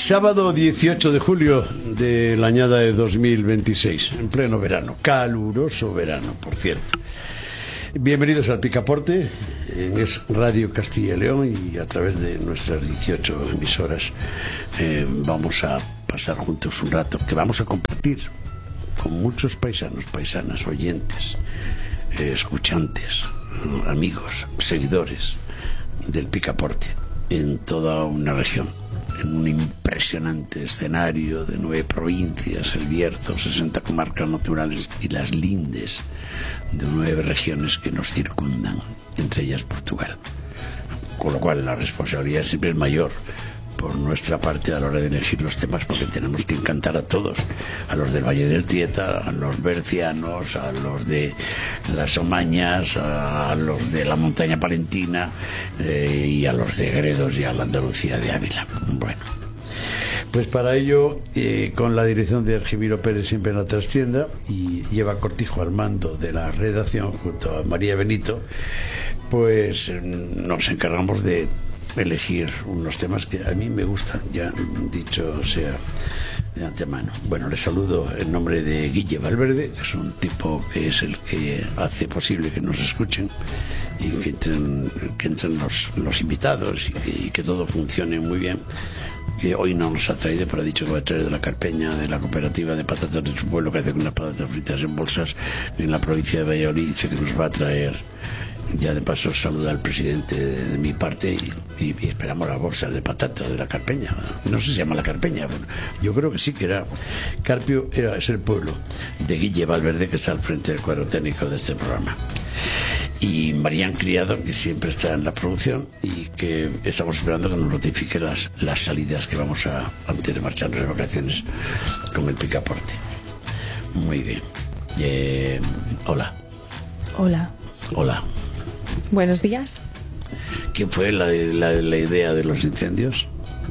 Sábado 18 de julio de la añada de 2026, en pleno verano, caluroso verano, por cierto. Bienvenidos al Picaporte, en Es Radio Castilla y León, y a través de nuestras 18 emisoras vamos a pasar juntos un rato que vamos a compartir con muchos paisanos, paisanas, oyentes, escuchantes, amigos, seguidores del Picaporte en toda una región, en un impresionante escenario de 9 provincias, el Bierzo, 60 comarcas naturales y las lindes de 9 regiones que nos circundan, entre ellas Portugal. Con lo cual la responsabilidad siempre es mayor por nuestra parte a la hora de elegir los temas, porque tenemos que encantar a todos, a los del Valle del Tieta, a los bercianos, a los de las Omañas, a los de la montaña palentina y a los de Gredos y a la Andalucía de Ávila. Bueno, pues para ello, con la dirección de Argimiro Pérez siempre en la trastienda, y lleva Cortijo al mando de la redacción junto a María Benito, pues nos encargamos de elegir unos temas que a mí me gustan, ya dicho sea de antemano. Bueno, les saludo en nombre de Guille Valverde, que es un tipo que es el que hace posible que nos escuchen y que entren los invitados y que todo funcione muy bien. Que hoy no nos ha traído, pero ha dicho que va a traer de la Carpeña, de la cooperativa de patatas de su pueblo, que hace unas patatas fritas en bolsas en la provincia de Valladolid. Dice que nos va a traer. Ya de paso saluda al presidente de mi parte y esperamos las bolsas de patatas de la Carpeña. No sé si se llama la Carpeña, bueno, yo creo que sí, que era Carpio, es el pueblo de Guille Valverde, que está al frente del cuadro técnico de este programa. Y Marían Criado, que siempre está en la producción y que estamos esperando que nos notifique las salidas que vamos a antes de marcharnos de vacaciones con el Picaporte. Muy bien. Hola. Hola. Hola. Buenos días. ¿Quién fue la idea de los incendios?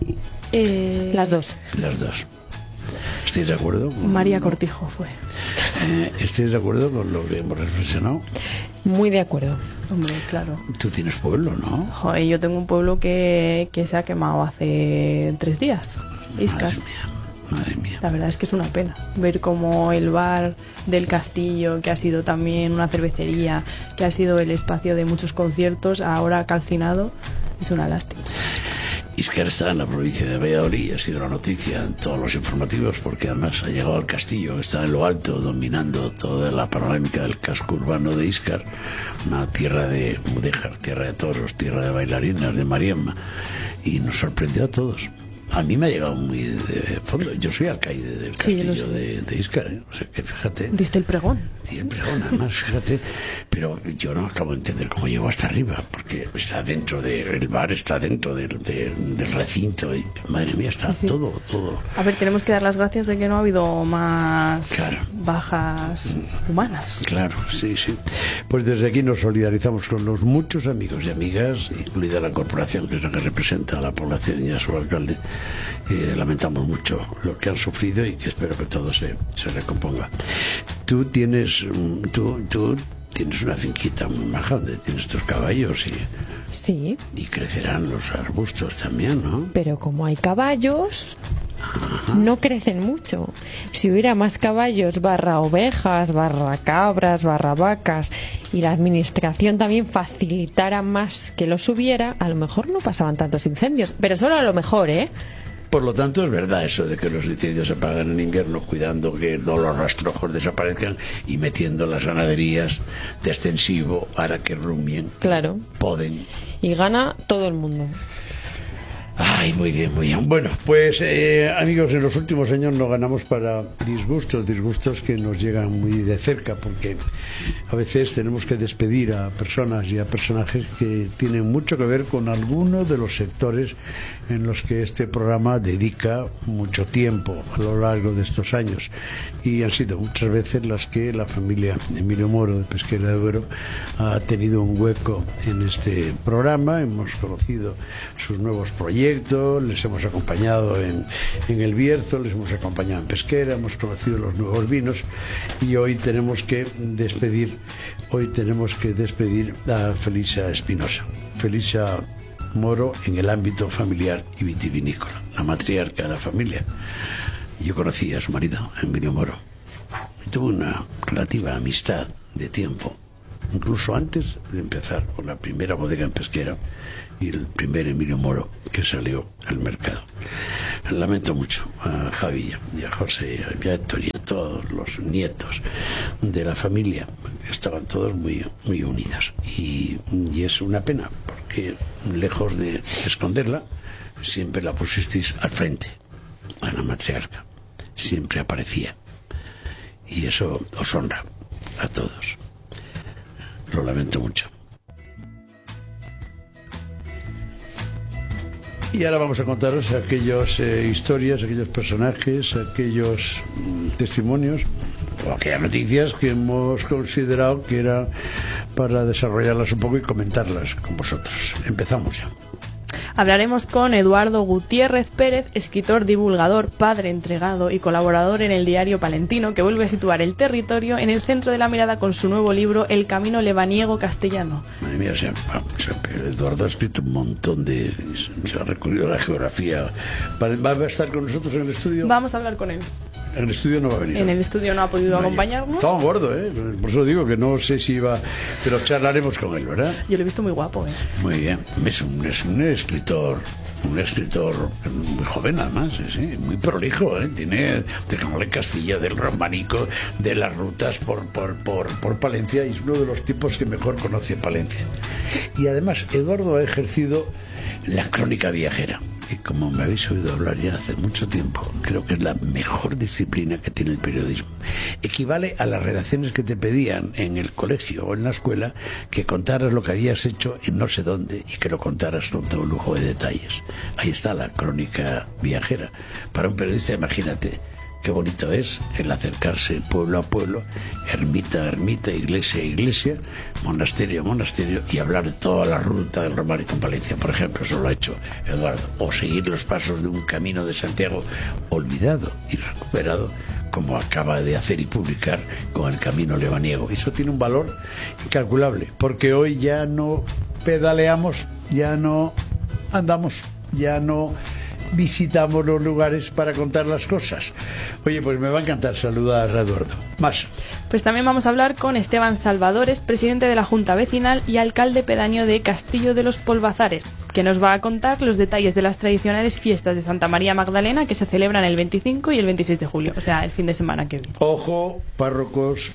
Las dos. Las dos. ¿Estáis de acuerdo? María Cortijo fue. ¿Estáis de acuerdo con lo que hemos reflexionado? Muy de acuerdo. Hombre, claro. Tú tienes pueblo, ¿no? Joder, yo tengo un pueblo que se ha quemado hace 3 días. Íscar. Madre mía. La verdad es que es una pena ver cómo el bar del Castillo, que ha sido también una cervecería, que ha sido el espacio de muchos conciertos, ahora calcinado. Es una lástima. Íscar está en la provincia de Valladolid, ha sido la noticia en todos los informativos, porque además ha llegado al castillo, que está en lo alto, dominando toda la panorámica del casco urbano de Íscar, una tierra de mudéjar, tierra de toros, tierra de bailarinas, de mariemba, y nos sorprendió a todos. A mí me ha llegado muy de fondo. Yo soy alcaide del castillo de Íscar, ¿eh? O sea que fíjate. ¿Diste el pregón? Sí, el pregón, además, fíjate. Pero yo no acabo de entender cómo llegó hasta arriba, porque está dentro el bar está dentro del recinto y madre mía, está sí. todo. A ver, tenemos que dar las gracias de que no ha habido más bajas humanas. Claro, sí. Pues desde aquí nos solidarizamos con los muchos amigos y amigas, incluida la corporación, que es la que representa a la población y a su alcalde. Lamentamos mucho lo que han sufrido y que espero que todo se recomponga. Tú tienes una finquita muy maja donde tienes tus caballos sí, y crecerán los arbustos también, ¿no? Pero como hay caballos, no crecen mucho. Si hubiera más caballos / ovejas / cabras / vacas y la administración también facilitara más que los hubiera, a lo mejor no pasaban tantos incendios, pero solo a lo mejor, ¿eh? Por lo tanto, es verdad eso de que los incendios se apagan en invierno, cuidando que todos los rastrojos desaparezcan y metiendo las ganaderías de extensivo para que rumien. Claro. Poden. Y gana todo el mundo. Ay, muy bien. Bueno, pues amigos, en los últimos años nos ganamos para disgustos que nos llegan muy de cerca, porque a veces tenemos que despedir a personas y a personajes que tienen mucho que ver con alguno de los sectores en los que este programa dedica mucho tiempo a lo largo de estos años, y han sido muchas veces las que la familia Emilio Moro de Pesquera de Duero ha tenido un hueco en este programa. Hemos conocido sus nuevos proyectos, les hemos acompañado en el Bierzo, les hemos acompañado en Pesquera, hemos conocido los nuevos vinos, y hoy tenemos que despedir a Felisa Espinosa. Felisa Moro en el ámbito familiar y vitivinícola, la matriarca de la familia. Yo conocí a su marido, Emilio Moro, y tuve una relativa amistad de tiempo, incluso antes de empezar con la primera bodega en Pesquera y el primer Emilio Moro que salió al mercado. Lamento mucho a Javi y a José y a Héctor y a todos los nietos de la familia. Estaban todos muy unidos y es una pena porque lejos de esconderla siempre la pusisteis al frente a la matriarca, siempre aparecía y eso os honra a todos. Lo lamento mucho. Y ahora vamos a contaros aquellas historias, aquellos personajes, aquellos testimonios o aquellas noticias que hemos considerado que era para desarrollarlas un poco y comentarlas con vosotros. Empezamos ya. Hablaremos con Eduardo Gutiérrez Pérez, escritor, divulgador, padre entregado y colaborador en el diario palentino, que vuelve a situar el territorio en el centro de la mirada con su nuevo libro El camino lebaniego castellano. Madre mía, Eduardo ha escrito un montón de... se ha recorrido la geografía. ¿Va a estar con nosotros en el estudio? Vamos a hablar con él. En el estudio no va a venir. En el estudio no ha podido acompañarnos. Estaba gordo, por eso digo que no sé si va... Pero charlaremos con él, ¿verdad? Yo lo he visto muy guapo, Muy bien. Es un escritor muy joven además, ¿sí? Muy prolijo, tiene de Canal Castilla, del románico, de las rutas por Palencia, y es uno de los tipos que mejor conoce Palencia. Y además Eduardo ha ejercido la crónica viajera. Y como me habéis oído hablar ya hace mucho tiempo, creo que es la mejor disciplina que tiene el periodismo. Equivale a las redacciones que te pedían en el colegio o en la escuela, que contaras lo que habías hecho en no sé dónde y que lo contaras con todo lujo de detalles. Ahí está la crónica viajera. Para un periodista, imagínate qué bonito es el acercarse pueblo a pueblo, ermita a ermita, iglesia a iglesia, monasterio a monasterio, y hablar de toda la ruta del románico en Palencia, por ejemplo. Eso lo ha hecho Eduardo. O seguir los pasos de un camino de Santiago olvidado y recuperado, como acaba de hacer y publicar con el camino lebaniego. Eso tiene un valor incalculable, porque hoy ya no pedaleamos, ya no andamos, ya no visitamos los lugares para contar las cosas. Oye, pues me va a encantar saludar a Eduardo. Más. Pues también vamos a hablar con Esteban Salvadores, presidente de la Junta Vecinal y alcalde pedáneo de Castillo de los Polvazares, que nos va a contar los detalles de las tradicionales fiestas de Santa María Magdalena que se celebran el 25 y el 26 de julio, o sea, el fin de semana que viene. Ojo, párrocos,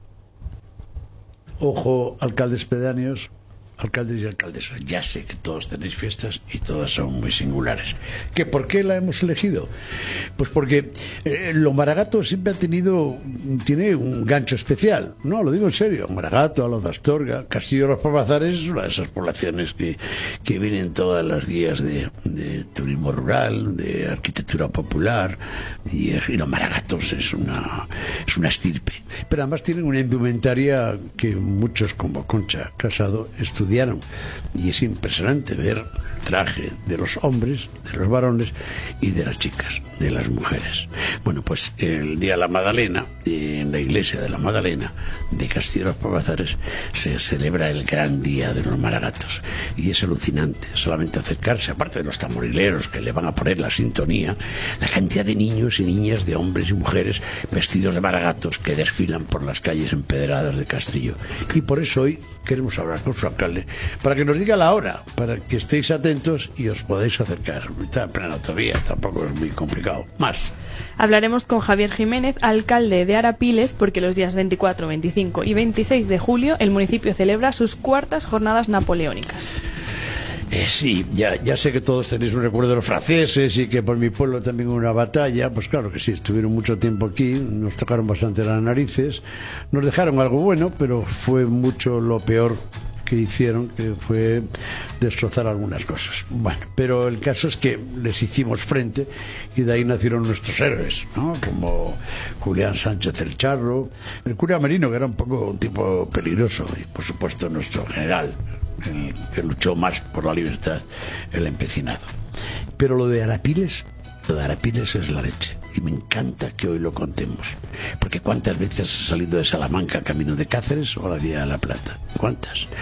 ojo, alcaldes pedáneos, alcaldes y alcaldesas. Ya sé que todos tenéis fiestas y todas son muy singulares. ¿Por qué la hemos elegido? Pues porque Lomaragato siempre tiene un gancho especial. No, lo digo en serio. Lomaragato, Aló de Astorga, Castillo de los Polvazares es una de esas poblaciones que vienen todas las guías de turismo rural, de arquitectura popular, y Lomaragatos es una estirpe. Pero además tienen una indumentaria que muchos, como Concha Casado, estudiaron, y es impresionante ver el traje de los hombres, de los varones y de las chicas, de las mujeres. Bueno, pues el día de la Magdalena, en la iglesia de la Magdalena de Castillo de los Polvazares, se celebra el gran día de los maragatos, y es alucinante solamente acercarse, aparte de los tamorileros que le van a poner la sintonía, la cantidad de niños y niñas, de hombres y mujeres vestidos de maragatos que desfilan por las calles empedradas de Castillo. Y por eso hoy queremos hablar con su alcalde para que nos diga la hora, para que estéis atentos y os podáis acercar. Está en plena autovía, tampoco es muy complicado. Más. Hablaremos con Javier Jiménez, alcalde de Arapiles, porque los días 24, 25 y 26 de julio el municipio celebra sus cuartas jornadas napoleónicas. Sí, ya sé que todos tenéis un recuerdo de los franceses y que por mi pueblo también hubo una batalla. Pues claro que sí, estuvieron mucho tiempo aquí, nos tocaron bastante las narices, nos dejaron algo bueno, pero fue mucho lo peor que hicieron, que fue destrozar algunas cosas. Bueno, pero el caso es que les hicimos frente y de ahí nacieron nuestros héroes, ¿no? Como Julián Sánchez el Charro, el cura Merino, que era un poco un tipo peligroso, y por supuesto nuestro general, el que luchó más por la libertad, el empecinado. Pero lo de Arapiles es la leche. Y me encanta que hoy lo contemos, porque cuántas veces has salido de Salamanca camino de Cáceres o la Vía de la Plata, cuántas,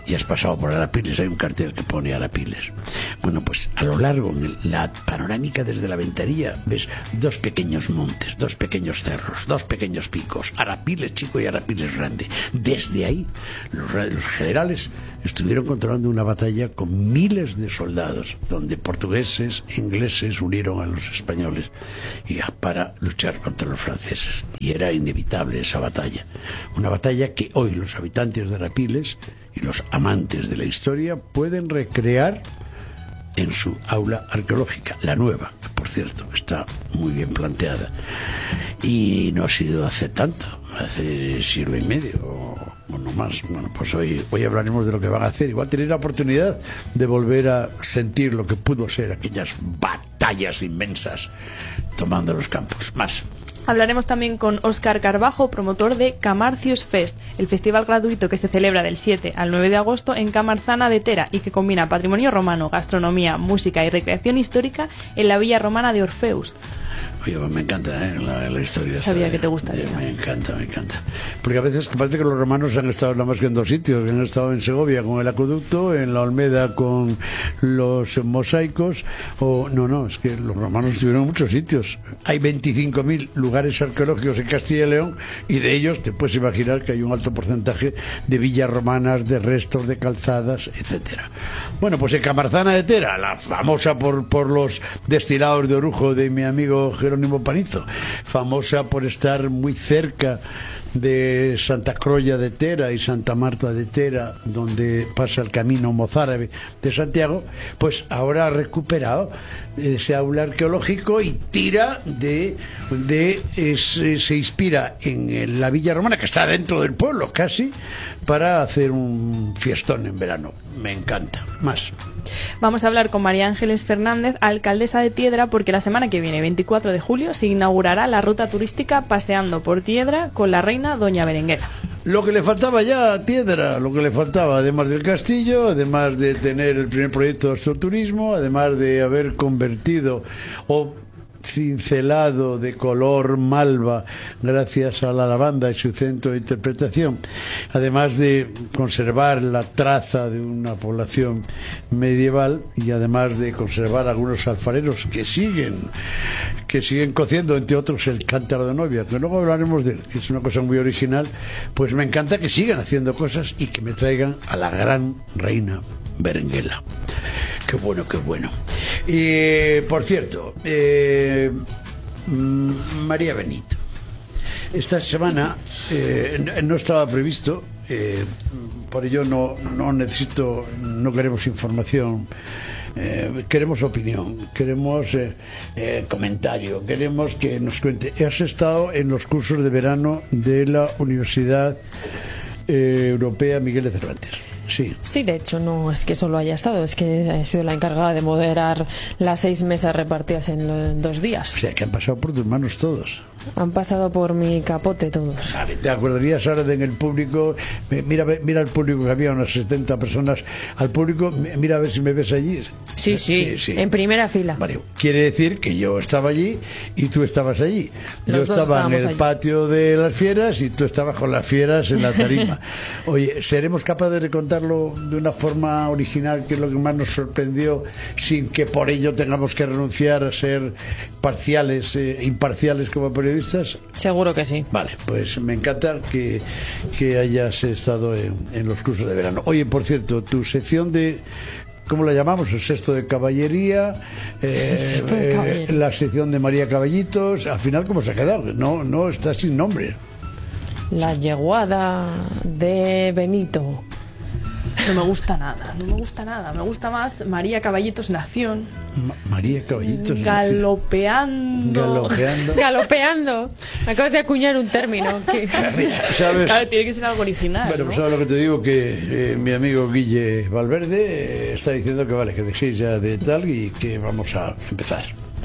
y has pasado por Arapiles, hay un cartel que pone Arapiles. Bueno, pues a lo largo, en la panorámica desde la ventanilla, ves dos pequeños montes, dos pequeños cerros, dos pequeños picos, Arapiles chico y Arapiles grande. Desde ahí, los generales estuvieron controlando una batalla con miles de soldados, donde portugueses e ingleses unieron a los españoles para luchar contra los franceses. Y era inevitable esa batalla. Una batalla que hoy los habitantes de Arapiles y los amantes de la historia pueden recrear en su aula arqueológica, la nueva, que por cierto está muy bien planteada. Y no ha sido hace tanto, hace siglo y medio o no más. Bueno, pues hoy hablaremos de lo que van a hacer. Igual tenéis la oportunidad de volver a sentir lo que pudo ser aquellas batallas inmensas tomando los campos. Más. Hablaremos también con Óscar Carbajo, promotor de Camarcius Fest, el festival gratuito que se celebra del 7 al 9 de agosto en Camarzana de Tera y que combina patrimonio romano, gastronomía, música y recreación histórica en la villa romana de Orfeus. Oye, pues me encanta la historia. Sabía que te gustaría. Me encanta. Porque a veces parece que los romanos han estado nada más que en dos sitios. Han estado en Segovia con el acueducto, en la Olmeda con los mosaicos. No, es que los romanos estuvieron en muchos sitios. Hay 25.000 lugares arqueológicos en Castilla y León y de ellos te puedes imaginar que hay un alto porcentaje de villas romanas, de restos, de calzadas, etcétera. Bueno, pues en Camarzana de Tera, la famosa por los destilados de orujo de mi amigo Jerónimo Panizo, famosa por estar muy cerca de Santa Crolla de Tera y Santa Marta de Tera, donde pasa el camino mozárabe de Santiago, pues ahora ha recuperado ese aula arqueológico y tira se inspira en la villa romana, que está dentro del pueblo casi, para hacer un fiestón en verano. Me encanta. Más. Vamos a hablar con María Ángeles Fernández, alcaldesa de Tiedra, porque la semana que viene, 24 de julio, se inaugurará la ruta turística Paseando por Tiedra con la reina Doña Berenguela. Lo que le faltaba ya a Tiedra, lo que le faltaba, además del castillo, además de tener el primer proyecto de astroturismo, además de haber convertido o cincelado de color malva gracias a la lavanda y su centro de interpretación, además de conservar la traza de una población medieval y además de conservar algunos alfareros que siguen cociendo, entre otros el cántaro de novia, que luego hablaremos de él, que es una cosa muy original. Pues me encanta que sigan haciendo cosas y que me traigan a la gran reina Berenguela. Qué bueno. Y por cierto, María Benito, esta semana no estaba previsto, por ello no queremos información, queremos opinión, queremos comentario, queremos que nos cuente. Has estado en los cursos de verano de la Universidad Europea Miguel de Cervantes. Sí, de hecho no es que solo haya estado, es que he sido la encargada de moderar las 6 mesas repartidas en 2 días. O sea, que han pasado por tus manos todos. Han pasado por mi capote todos. Vale, ¿te acordarías ahora de en el público? Mira el público, que había unas 70 personas. Al público, mira a ver si me ves allí. Sí, en primera fila. Vale, quiere decir que yo estaba allí y tú estabas allí. Yo estaba en el patio de las fieras y tú estabas con las fieras en la tarima. Oye, ¿seremos capaces de contarlo de una forma original, que es lo que más nos sorprendió, sin que por ello tengamos que renunciar a ser imparciales como periodistas? Seguro que sí. Vale, pues me encanta que hayas estado en los cursos de verano. Oye, por cierto, tu sección de... ¿Cómo la llamamos? El sexto de caballería, la sección de María Caballitos. Al final, ¿cómo se ha quedado? No está sin nombre. La yeguada de Benito. No me gusta nada. Me gusta más María Caballitos Nación. María Caballitos Galopeando. Me acabas de acuñar un término. ¿Sabes? Claro, tiene que ser algo original. Bueno, pues ¿sabes lo que te digo? Que mi amigo Guille Valverde está diciendo que vale, que dejéis ya de tal y que vamos a empezar.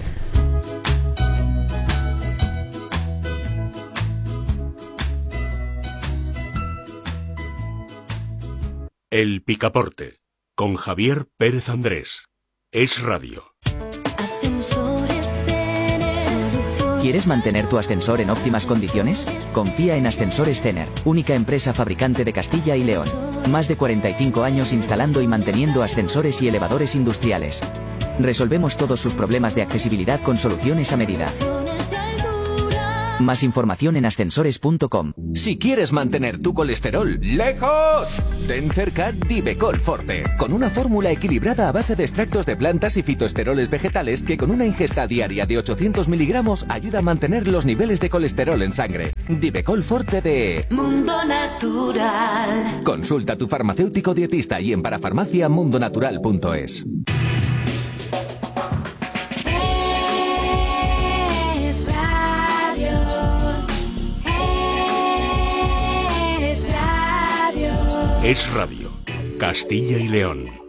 El Picaporte, con Javier Pérez Andrés. Es Radio. Ascensores Tener, soluciones ¿Quieres mantener tu ascensor en óptimas condiciones? Confía en Ascensores Cener, única empresa fabricante de Castilla y León. Más de 45 años instalando y manteniendo ascensores y elevadores industriales. Resolvemos todos sus problemas de accesibilidad con soluciones a medida. Más información en ascensores.com. Si quieres mantener tu colesterol lejos, ten cerca Divecol Forte, con una fórmula equilibrada a base de extractos de plantas y fitoesteroles vegetales que con una ingesta diaria de 800 miligramos ayuda a mantener los niveles de colesterol en sangre. Divecol Forte de Mundo Natural. Consulta a tu farmacéutico dietista y en parafarmaciamundonatural.es. Es Radio, Castilla y León.